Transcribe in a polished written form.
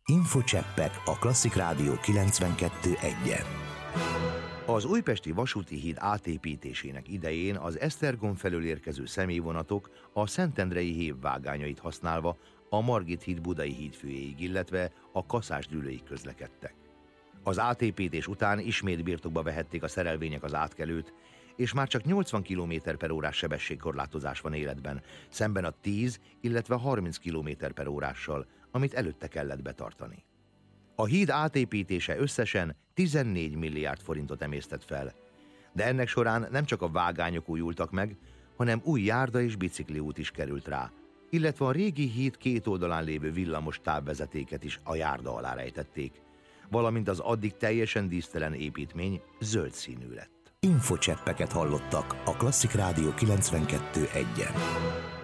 Infocseppek a Klasszik Rádió 92.1-en. Az újpesti vasúti híd átépítésének idején az Esztergom felől érkező személyvonatok a Szentendrei hév vágányait használva a Margit híd budai hídfőjéig, illetve a Kaszás-Dülőig közlekedtek. Az átépítés után ismét birtokba vehették a szerelvények az átkelőt, és már csak 80 km/h sebességkorlátozás van életben, szemben a 10, illetve 30 km/h, amit előtte kellett betartani. A híd átépítése összesen 14 milliárd forintot emésztett fel, de ennek során nem csak a vágányok újultak meg, hanem új járda és bicikliút is került rá, illetve a régi híd két oldalán lévő villamos távvezetéket is a járda alá rejtették, valamint az addig teljesen dísztelen építmény zöld színű lett. Infocseppeket hallottak a Klasszik Rádió 92.1-en.